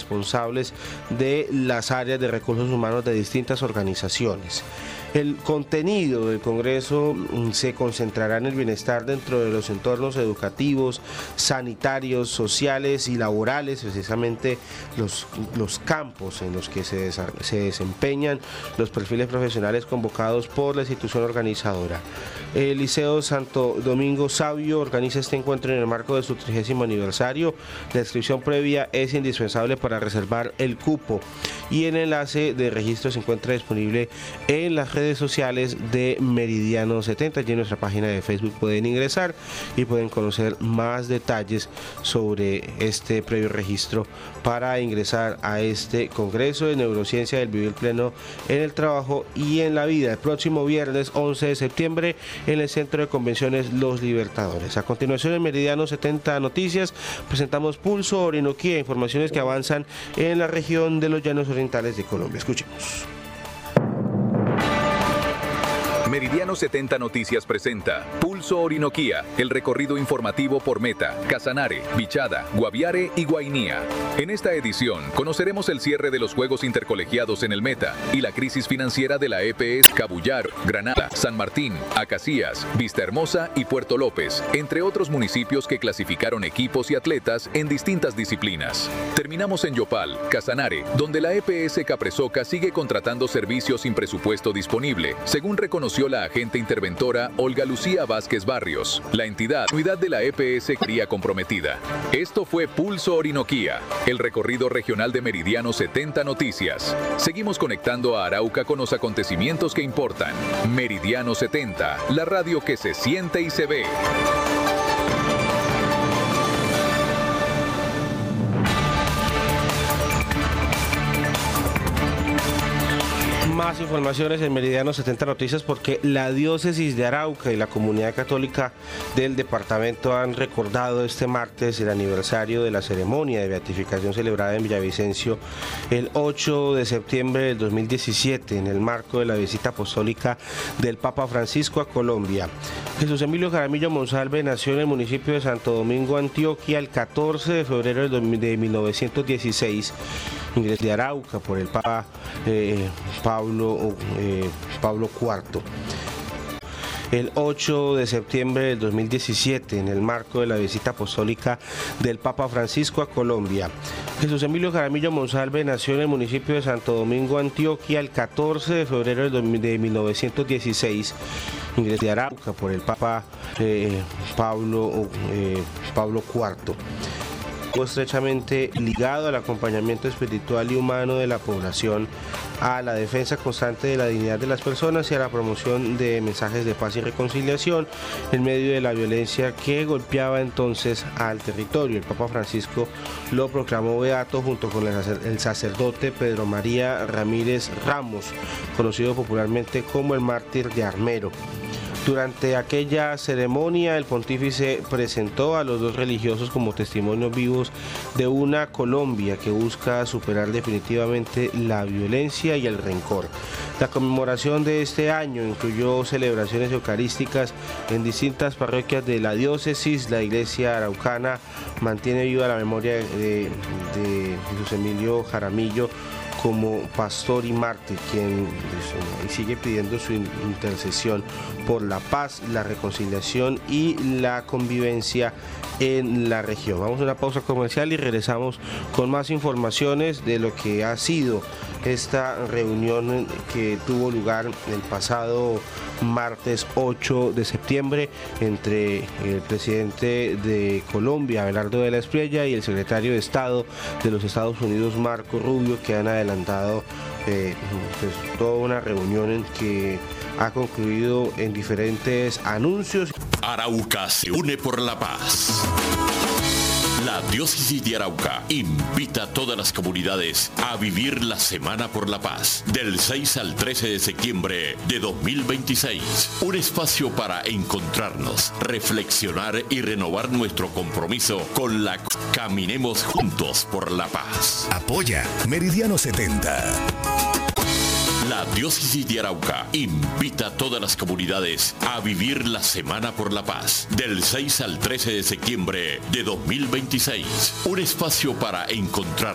responsables de las áreas de recursos humanos de distintas organizaciones. El contenido del Congreso se concentrará en el bienestar dentro de los entornos educativos, sanitarios, sociales y laborales, precisamente los campos en los que se desempeñan los perfiles profesionales convocados por la institución organizadora. El Liceo Santo Domingo Sabio organiza este encuentro en el marco de su 30º aniversario. La inscripción previa es indispensable para reservar el cupo y el enlace de registro se encuentra disponible en las redes sociales de Meridiano 70. Y en nuestra página de Facebook pueden ingresar y pueden conocer más detalles sobre este previo registro para ingresar a este Congreso de Neurociencia del Vivir Pleno en el Trabajo y en la Vida, el próximo viernes 11 de septiembre en el Centro de Convenciones Los Libertadores. A continuación, en Meridiano 70 Noticias presentamos Pulso Orinoquía, informaciones que avanzan en la región de los Llanos Orientales de Colombia. Escuchemos. Meridiano 70 Noticias presenta Pulso Orinoquía, el recorrido informativo por Meta, Casanare, Bichada, Guaviare y Guainía. En esta edición conoceremos el cierre de los Juegos Intercolegiados en el Meta y la crisis financiera de la EPS Cabullaro, Granada, San Martín, Acacías, Vistahermosa y Puerto López, entre otros municipios que clasificaron equipos y atletas en distintas disciplinas. Terminamos en Yopal, Casanare, donde la EPS Capresoca sigue contratando servicios sin presupuesto disponible, según reconoció la agente interventora Olga Lucía Vázquez Barrios. La entidad, unidad de la EPS, quería comprometida. Esto fue Pulso Orinoquía, el recorrido regional de Meridiano 70 Noticias. Seguimos conectando a Arauca con los acontecimientos que importan. Meridiano 70, la radio que se siente y se ve. Más informaciones en Meridiano 70 Noticias, porque la diócesis de Arauca y la comunidad católica del departamento han recordado este martes el aniversario de la ceremonia de beatificación celebrada en Villavicencio el 8 de septiembre del 2017 en el marco de la visita apostólica del Papa Francisco a Colombia. Jesús Emilio Jaramillo Monsalve nació en el municipio de Santo Domingo, Antioquia, el 14 de febrero de 1916. Ingresó de Arauca por el Papa Pablo IV. El 8 de septiembre del 2017, en el marco de la visita apostólica del Papa Francisco a Colombia. Jesús Emilio Jaramillo Monsalve nació en el municipio de Santo Domingo, Antioquia, el 14 de febrero de 1916. Ingresó de Arauca por el Papa Pablo IV. Estrechamente ligado al acompañamiento espiritual y humano de la población, a la defensa constante de la dignidad de las personas y a la promoción de mensajes de paz y reconciliación en medio de la violencia que golpeaba entonces al territorio. El Papa Francisco lo proclamó beato junto con el sacerdote Pedro María Ramírez Ramos, conocido popularmente como el mártir de Armero. Durante aquella ceremonia, el pontífice presentó a los dos religiosos como testimonios vivos de una Colombia que busca superar definitivamente la violencia y el rencor. La conmemoración de este año incluyó celebraciones eucarísticas en distintas parroquias de la diócesis. La iglesia araucana mantiene viva la memoria de Jesús Emilio Jaramillo como pastor y mártir, quien sigue pidiendo su intercesión por la paz, la reconciliación y la convivencia en la región. Vamos a una pausa comercial y regresamos con más informaciones de lo que ha sido esta reunión que tuvo lugar el pasado martes 8 de septiembre entre el presidente de Colombia, Abelardo de la Espriella, y el secretario de Estado de los Estados Unidos, Marco Rubio, que han adelantado toda una reunión en que ha concluido en diferentes anuncios. Arauca se une por la paz. La diócesis de Arauca invita a todas las comunidades a vivir la Semana por la Paz del 6 al 13 de septiembre de 2026. Un espacio para encontrarnos, reflexionar y renovar nuestro compromiso con la Caminemos Juntos por la Paz. Apoya Meridiano 70. La diócesis de Arauca invita a todas las comunidades a vivir la Semana por la Paz del 6 al 13 de septiembre de 2026. Un espacio para encontrar